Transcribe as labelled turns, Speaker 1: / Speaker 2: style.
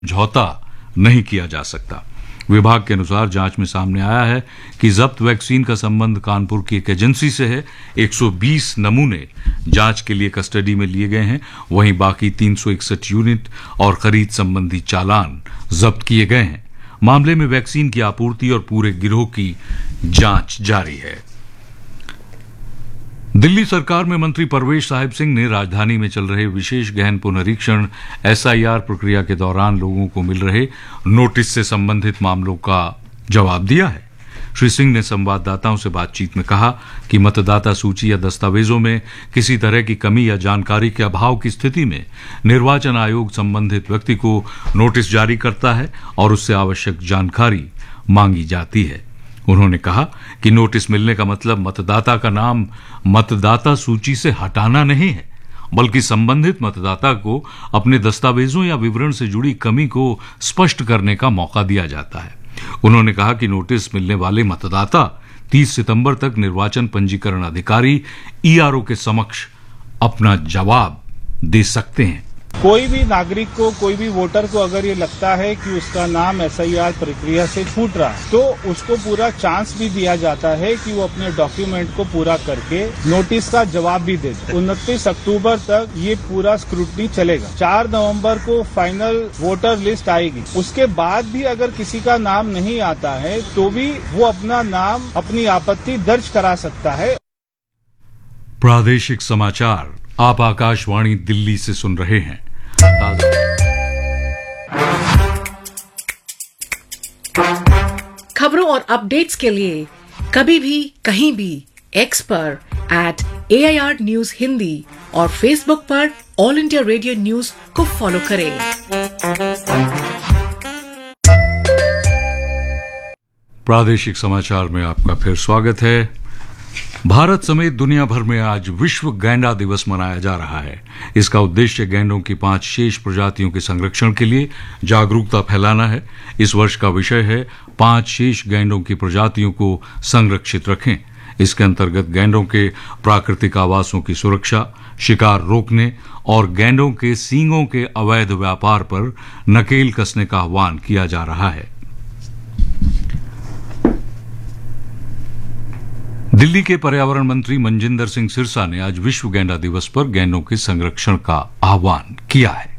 Speaker 1: समझौता नहीं किया जा सकता। विभाग के अनुसार जांच में सामने आया है कि जब्त वैक्सीन का संबंध कानपुर की एक एजेंसी से है। 120 नमूने जांच के लिए कस्टडी में लिए गए हैं, वहीं बाकी 361 यूनिट और खरीद संबंधी चालान जब्त किए गए हैं। मामले में वैक्सीन की आपूर्ति और पूरे गिरोह की जांच जारी है। दिल्ली सरकार में मंत्री परवेश साहिब सिंह ने राजधानी में चल रहे विशेष गहन पुनरीक्षण SIR प्रक्रिया के दौरान लोगों को मिल रहे नोटिस से संबंधित मामलों का जवाब दिया है। श्री सिंह ने संवाददाताओं से बातचीत में कहा कि मतदाता सूची या दस्तावेजों में किसी तरह की कमी या जानकारी के अभाव की स्थिति में निर्वाचन आयोग संबंधित व्यक्ति को नोटिस जारी करता है और उससे आवश्यक जानकारी मांगी जाती है। उन्होंने कहा कि नोटिस मिलने का मतलब मतदाता का नाम मतदाता सूची से हटाना नहीं है, बल्कि संबंधित मतदाता को अपने दस्तावेजों या विवरण से जुड़ी कमी को स्पष्ट करने का मौका दिया जाता है। उन्होंने कहा कि नोटिस मिलने वाले मतदाता 30 सितंबर तक निर्वाचन पंजीकरण अधिकारी ERO के समक्ष अपना जवाब दे सकते हैं।
Speaker 2: कोई भी नागरिक को, कोई भी वोटर को अगर ये लगता है कि उसका नाम SIR प्रक्रिया से छूट रहा है, तो उसको पूरा चांस भी दिया जाता है कि वो अपने डॉक्यूमेंट को पूरा करके नोटिस का जवाब भी दे। 29 अक्टूबर तक ये पूरा स्क्रूटनी चलेगा। 4 नवंबर को फाइनल वोटर लिस्ट आएगी। उसके बाद भी अगर किसी का नाम नहीं आता है तो भी वो अपना नाम, अपनी आपत्ति दर्ज करा सकता है।
Speaker 1: प्रादेशिक समाचार आप आकाशवाणी दिल्ली से सुन रहे हैं।
Speaker 3: खबरों और अपडेट्स के लिए कभी भी कहीं भी X पर @AIR News हिंदी और Facebook पर ऑल इंडिया रेडियो न्यूज को फॉलो करें।
Speaker 1: प्रादेशिक समाचार में आपका फिर स्वागत है। भारत समेत दुनिया भर में आज विश्व गैंडा दिवस मनाया जा रहा है। इसका उद्देश्य गैंडों की 5 शेष प्रजातियों के संरक्षण के लिए जागरूकता फैलाना है। इस वर्ष का विषय है 5 शेष गैंडों की प्रजातियों को संरक्षित रखें। इसके अंतर्गत गैंडों के प्राकृतिक आवासों की सुरक्षा, शिकार रोकने और गैंडों के सींगों के अवैध व्यापार पर नकेल कसने का आह्वान किया जा रहा है। दिल्ली के पर्यावरण मंत्री मनजिंदर सिंह सिरसा ने आज विश्व गैंडा दिवस पर गैंडों के संरक्षण का आह्वान किया है।